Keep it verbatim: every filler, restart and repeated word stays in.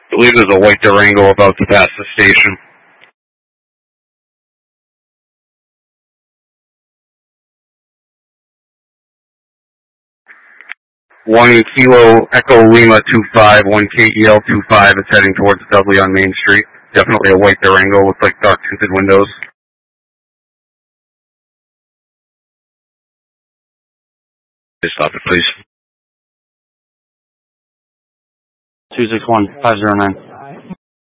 I believe there's a white Durango about to pass the station. One Kilo Echo Lima two five, one K E L two five is heading towards Dudley on Main Street. Definitely a white Durango with like dark tinted windows. Just stop it, please. two six one, five zero nine.